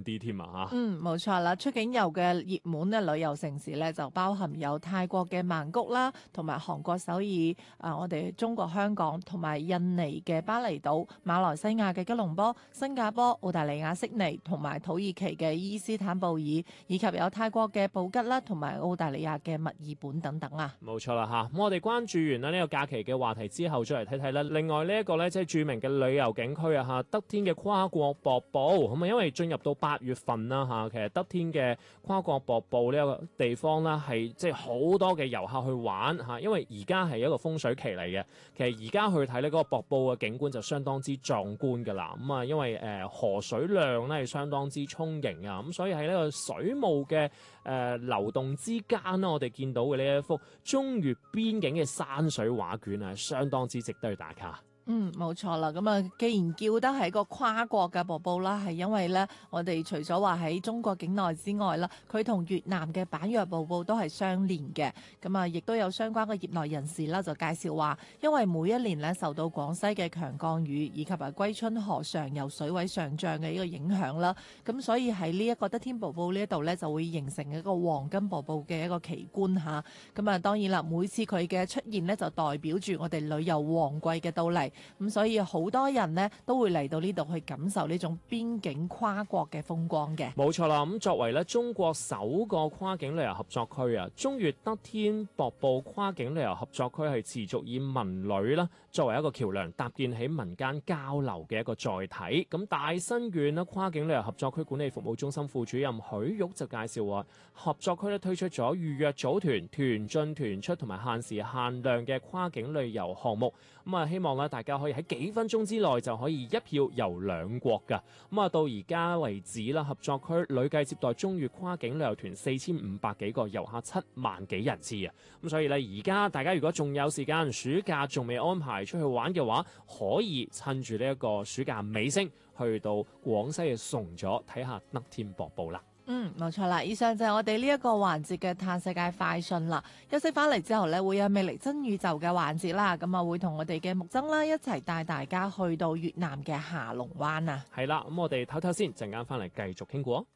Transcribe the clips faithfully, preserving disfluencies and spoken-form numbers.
遠啲添啊嚇。 嗯，冇錯啦，出境遊嘅熱門嘅旅遊城市咧，就包含有泰國嘅曼谷啦，同埋韓國首爾，啊，我哋中國香港同埋印尼嘅巴厘島、馬來西亞嘅吉隆坡、新加坡、澳大利亞悉尼同埋土耳其嘅伊斯坦布爾，以及有泰國嘅布吉啦，同埋澳大利亞嘅墨爾本等等啊。 冇錯啦嚇，咁我哋關注完啦呢個假期嘅話題之後，再嚟睇睇啦。另外呢一個咧，即係著名嘅旅遊景區啊嚇，德天嘅跨國瀑布咁啊，因為進入到八月份啦嚇，其實德天嘅跨國瀑布呢一個地方啦，係即係好多嘅遊客去玩嚇，因為而家係一個風水期嚟嘅。其實而家去睇呢嗰個瀑布嘅景觀就相當之壯觀㗎啦。咁啊，因為誒河水量咧係相當之充盈啊，咁所以喺呢個水霧嘅誒流動之間呢，我哋見到嘅呢一幅中越邊境嘅山水畫卷啊，相當之值得去打卡。 嗯，冇錯啦。咁啊，既然叫得係個跨國嘅瀑布啦，係因為咧，我哋除咗話喺中國境內之外啦，佢同越南嘅板若瀑布都係相連嘅。咁啊，亦都有相關嘅業內人士啦，就介紹話，因為每一年咧受到廣西嘅強降雨以及啊歸春河上游水位上漲嘅呢個影響啦，咁所以喺呢一個德天瀑布呢一度咧，就會形成一個黃金瀑布嘅一個奇觀嚇。咁啊，當然啦，每次佢嘅出現咧，就代表住我哋旅遊旺季嘅到嚟。咁所以好多人呢都會嚟到呢度去感受呢種邊境跨國嘅風光嘅。 冇錯啦，咁作為咧中國首個跨境旅遊合作區啊，中越德天瀑布跨境旅遊合作區係持續以文旅啦作為一個橋樑，搭建起民間交流嘅一個載體。咁大新縣啦跨境旅遊合作區管理服務中心副主任許玉就介紹話，合作區咧推出咗預約組團、團進團出同埋限時限量嘅跨境旅遊項目。咁啊，希望咧大家可以喺幾分鐘之內就可以一票遊兩國㗎。咁啊，到而家為止啦，合作區累計接待中越跨境旅遊團四千五百幾個遊客，七萬幾人次啊。咁所以咧，而家大家如果仲有時間，暑假仲未安排出去玩嘅話，可以趁住呢一個暑假尾聲，去到廣西嘅崇左睇下德天瀑布啦。 嗯，冇錯啦。以上就係我哋呢一個環節嘅探世界快訊啦。休息翻嚟之後呢，會有魅力真宇宙嘅環節啦。咁啊，會同我哋嘅木曾啦一齊帶大家去到越南嘅下龍灣啊。 係啦，咁我哋唞唞先，陣間翻嚟繼續傾過。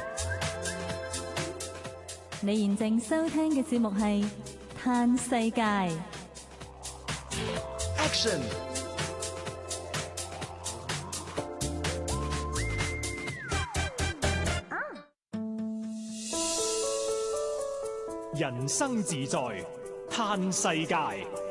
你現正收聽嘅節目係探世界。 Action！人生自在，嘆世界。